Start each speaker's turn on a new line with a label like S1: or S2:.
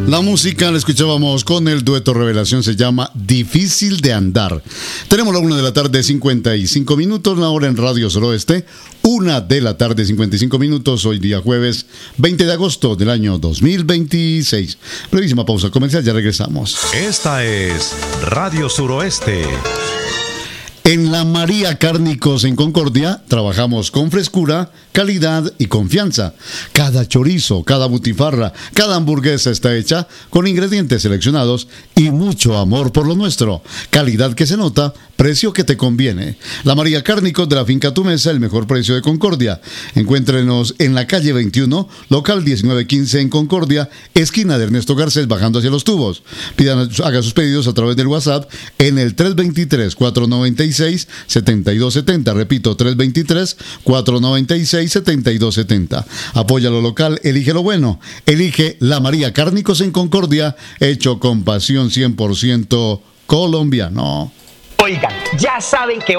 S1: La música la escuchábamos con el dueto Revelación, se llama Difícil de Andar. Tenemos la 1 de la tarde, 55 minutos, la hora en Radio Suroeste, 1 de la tarde, 55 minutos, hoy día jueves 20 de agosto del año 2026. Brevísima pausa comercial, ya regresamos.
S2: Esta es Radio Suroeste.
S1: En la María Cárnicos en Concordia trabajamos con frescura, calidad y confianza. Cada chorizo, cada butifarra, cada hamburguesa está hecha con ingredientes seleccionados y mucho amor por lo nuestro. Calidad que se nota, precio que te conviene. La María Cárnicos de la finca Tu Mesa, el mejor precio de Concordia. Encuéntrenos en la calle 21, local 1915 en Concordia, esquina de Ernesto Garcés, bajando hacia los tubos. Haga sus pedidos a través del WhatsApp en el 323-496-7270. Repito, 323-496-7270. Apoya lo local, elige lo bueno. Elige la María Cárnicos en Concordia, hecho con pasión 100% colombiano.
S3: Oigan, ya saben que